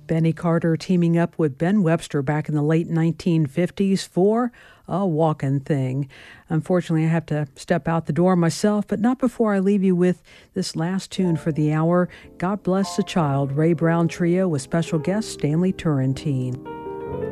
Benny Carter teaming up with Ben Webster back in the late 1950s for A Walkin' Thing. Unfortunately, I have to step out the door myself, but not before I leave you with this last tune for the hour, God Bless the Child, Ray Brown Trio with special guest Stanley Turrentine.